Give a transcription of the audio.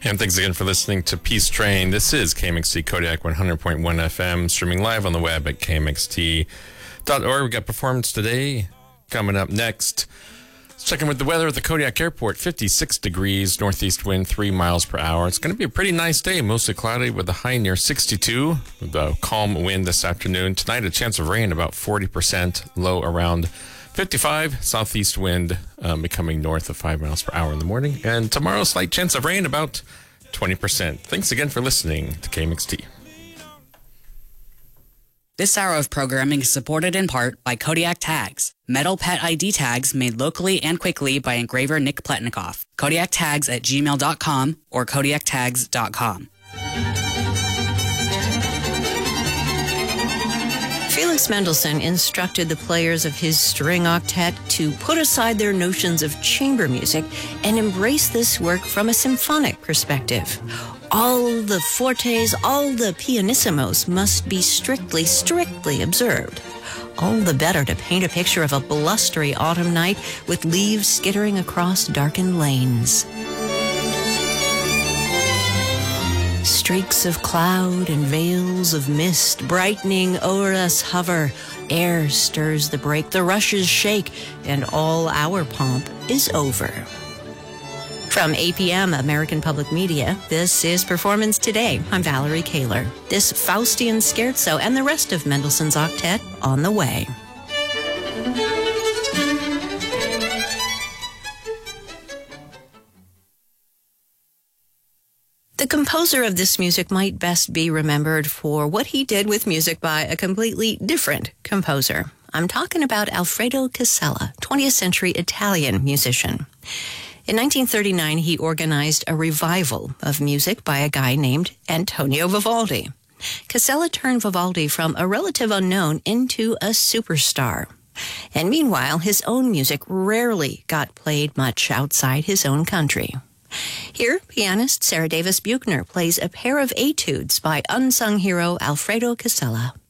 And thanks again for listening to Peace Train. This is KMXT Kodiak 100.1 FM, streaming live on the web at kmxt.org. We got performance today. Coming up next, let's check in with the weather at the Kodiak Airport. 56 degrees, northeast wind 3 miles per hour. It's going to be a pretty nice day, mostly cloudy with a high near 62, with a calm wind this afternoon. Tonight, a chance of rain, about 40%, low around 55, southeast wind becoming north of 5 miles per hour in the morning. And tomorrow, slight chance of rain, about 20%. Thanks again for listening to KMXT. This hour of programming is supported in part by Kodiak Tags, metal pet ID tags made locally and quickly by engraver Nick Pletnikoff. KodiakTags@gmail.com or KodiakTags.com. Felix Mendelssohn instructed the players of his string octet to put aside their notions of chamber music and embrace this work from a symphonic perspective. All the fortes, all the pianissimos must be strictly observed. All the better to paint a picture of a blustery autumn night with leaves skittering across darkened lanes. Streaks of cloud and veils of mist brightening o'er us hover. Air stirs the brake, the rushes shake, and all our pomp is over. From APM, American Public Media, this is Performance Today. I'm Valerie Kaler. This Faustian scherzo and the rest of Mendelssohn's octet on the way. The composer of this music might best be remembered for what he did with music by a completely different composer. I'm talking about Alfredo Casella, 20th century Italian musician. In 1939, he organized a revival of music by a guy named Antonio Vivaldi. Casella turned Vivaldi from a relative unknown into a superstar. And meanwhile, his own music rarely got played much outside his own country. Here, pianist Sarah Davis Buchner plays a pair of etudes by unsung hero Alfredo Casella.